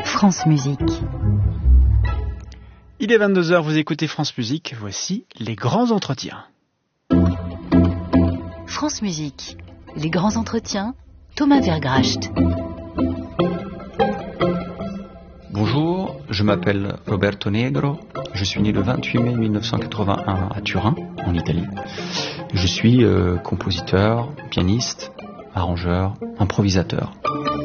France Musique. Il est 22h, vous écoutez France Musique, voici les grands entretiens. France Musique, les grands entretiens, Thomas Vergracht. Bonjour, je m'appelle Roberto Negro, je suis né le 28 mai 1981 à Turin, en Italie. Je suis compositeur, pianiste, arrangeur, improvisateur.